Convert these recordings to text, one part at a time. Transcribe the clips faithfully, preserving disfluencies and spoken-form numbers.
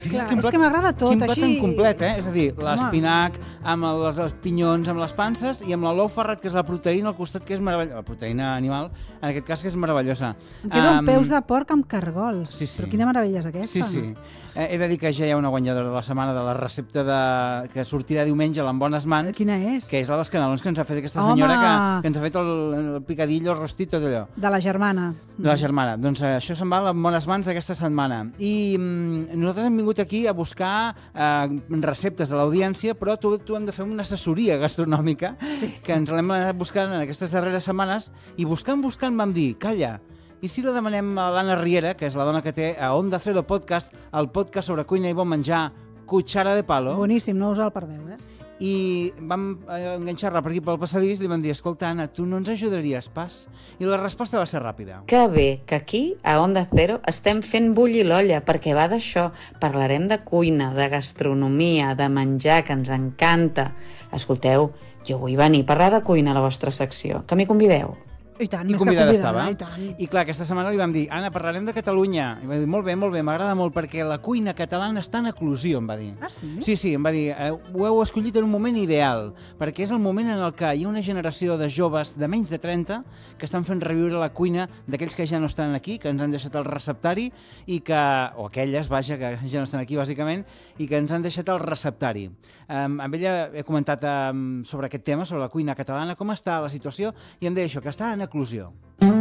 Clar, és que m'agrada tot, quin plat així... tan complet, eh? És a dir, l'espinac amb els, els pinyons, amb les panses i amb l'ou ferrat, que és la proteïna al costat, que és meravellosa. La proteïna animal, en aquest cas, que és meravellosa. Em quedo um, amb peus de porc amb cargols. Sí, sí. Però quina meravella és aquesta, Sí, sí. no? Eh, he de dir que ja hi ha una guanyadora de la setmana de la recepta de... que sortirà diumenge a l'En Bones Mans. Quina és? Que és la dels canelons que ens ha fet aquesta Home! senyora que, que ens ha fet el, el picadillo, el rostit, tot allò. De la germana. De la germana. Doncs eh, això se'n va a l'En Bones Mans aquesta setmana. I mm, nosaltres hem vingut aquí a buscar eh, receptes de l'audiència, però tu, tu hem de fer una assessoria gastronòmica Sí. que ens l'hem anat buscant en aquestes darreres setmanes i buscant, buscant vam dir, calla, i si la demanem a l'Anna Riera, que és la dona que té a Onda Cero Podcast, el podcast sobre cuina i bon menjar, Cuchara de Palo. Boníssim, no us el perdeu, eh? I vam enganxar-la per aquí pel passadís i li vam dir, escolta, Anna, tu no ens ajudaries pas? I la resposta va ser ràpida. Que bé que aquí, a Onda Cero, estem fent bullir l'olla, perquè va d'això. Parlarem de cuina, de gastronomia, de menjar, que ens encanta. Escolteu, jo vull venir a parlar de cuina a la vostra secció. Que m'hi convideu? I tant, I més convidada que estava. I tant. I clar, aquesta setmana li vam dir, Anna, parlarem de Catalunya. I va dir, molt bé, molt bé, m'agrada molt perquè la cuina catalana està en eclosió, em va dir. Ah, sí? Sí, sí, em va dir, eh, ho heu escollit en un moment ideal, perquè és el moment en el que hi ha una generació de joves de menys de trenta que estan fent reviure la cuina d'aquells que ja no estan aquí, que ens han deixat el receptari, i que, o aquelles, vaja, que ja no estan aquí, bàsicament, i que ens han deixat el receptari. Um, amb ella he comentat um, sobre aquest tema, sobre la cuina catalana, com està la situació, i em deia això, que està en eclosió.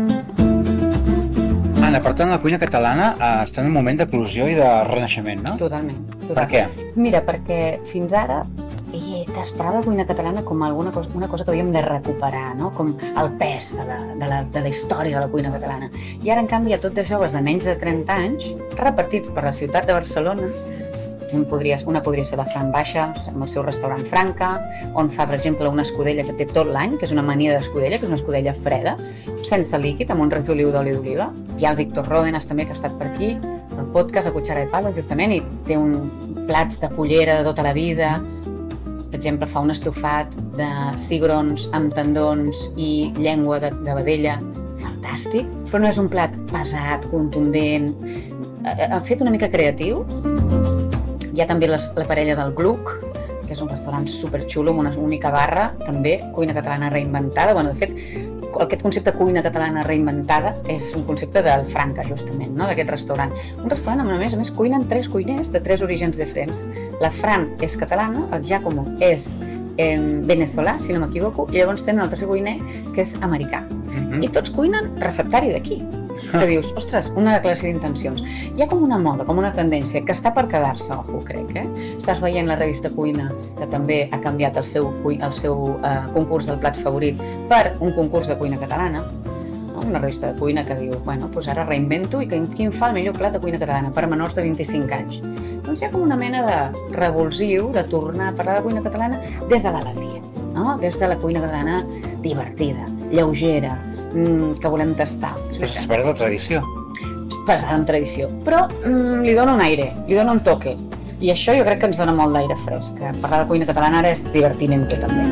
Anna, per tant, la cuina catalana eh, està en un moment d'eclosió i de renaixement, no? Totalment. totalment. Per què? Mira, perquè fins ara i t'esperava la cuina catalana com alguna cosa, una cosa que havíem de recuperar, no? Com el pes de la, de, la, de la història de la cuina catalana. I ara, en canvi, hi ha tot de joves de menys de trenta anys, repartits per la ciutat de Barcelona. Un podria, una podria ser la Fran Baixas, amb el seu restaurant Franca, on fa, per exemple, una escudella que té tot l'any, que és una mania d'escudella, que és una escudella freda, sense líquid, amb un refoliu d'oli d'oliva. Hi ha el Víctor Ródenas, també, que ha estat per aquí, el podcast a Cuchara de Palo, justament, i té un plats de cullera de tota la vida. Per exemple, fa un estofat de cigrons amb tendons i llengua de, de vedella. Fantàstic, però no és un plat pesat, contundent. Ha fet una mica creatiu. Hi ha també les, la parella del Gluck, que és un restaurant superxulo amb una única barra, també cuina catalana reinventada. Bueno, de fet, aquest concepte cuina catalana reinventada és un concepte del Franca, justament, no? D'aquest restaurant. Un restaurant on, a més a més, cuinen tres cuiners de tres orígens diferents. La Fran és catalana, el Giacomo és eh, venezolà, si no m'equivoco, i llavors tenen el tercer cuiner, que és americà. Mm-hmm. I tots cuinen receptari d'aquí. Que dius, ostres, una declaració d'intencions. Hi ha com una moda, com una tendència que està per quedar-se, ojo, crec, eh? Estàs veient la revista Cuina, que també ha canviat el seu, el seu eh, concurs del plat favorit per un concurs de cuina catalana, no? Una revista de cuina que diu, bueno, doncs ara reinvento i quin fa el millor plat de cuina catalana per menors de vint-i-cinc anys. Doncs hi ha com una mena de revulsiu de tornar a parlar de cuina catalana des de l'alegria, no? Des de la cuina catalana divertida, lleugera, que volem tastar. És per la tradició. És basada en tradició, però mm, li dona un aire, li dona un toque. I això jo crec que ens dona molt d'aire fresc. Parlar de cuina catalana ara és divertimento, també.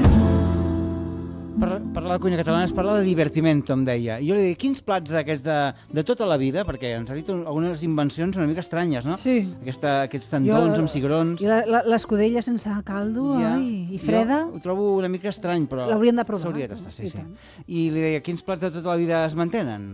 Parlar de cuina catalana és parlar de divertimento, em deia. I jo li deia, quins plats d'aquests de, de tota la vida, perquè ens ha dit algunes invencions una mica estranyes, no? Sí. Aquesta, aquests tendons jo, amb cigrons. I l'escudella sense caldo, ja, ai, i freda. Jo ho trobo una mica estrany, però... L'hauríem de provar. S'hauria de tastar, sí, sí. I li deia, quins plats de tota la vida es mantenen?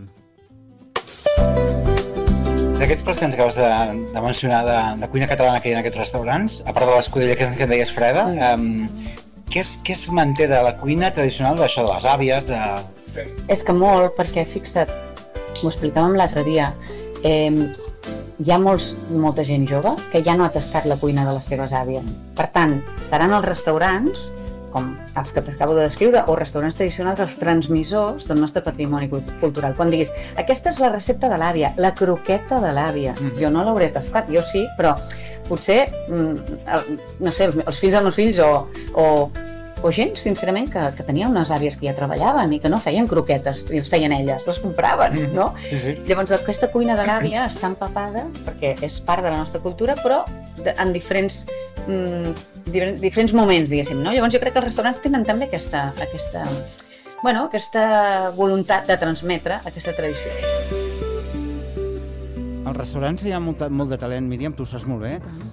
D'aquests plats que ens acabes de, de mencionar de, de cuina catalana que hi ha en aquests restaurants, a part de l'escudella que, que em deies freda, mm. um, què, és, què es manté de la cuina tradicional d'això, de les àvies, de... És que molt, perquè fixa't, ho explicàvem l'altre dia, eh, hi ha molts, molta gent jove que ja no ha tastat la cuina de les seves àvies. Per tant, seran els restaurants, com els que t'acabo de descriure, o restaurants tradicionals, els transmissors del nostre patrimoni cultural. Quan diguis, aquesta és la recepta de l'àvia, la croqueta de l'àvia. Mm. Jo no l'hauré tastat, jo sí, però potser, no sé, els, els fills dels meus fills o, o, o gent, sincerament, que, que tenia unes àvies que ja treballaven i que no feien croquetes, i les feien elles, les compraven, no? Sí, sí. Llavors, aquesta cuina de l'àvia està empapada, perquè és part de la nostra cultura, però en diferents... Mm, diferents moments, diguéssim, no? Llavors jo crec que els restaurants tenen també aquesta, aquesta, bueno, aquesta voluntat de transmetre aquesta tradició. Als restaurants hi ha molt, molt de talent, Míriam, tu ho saps molt bé,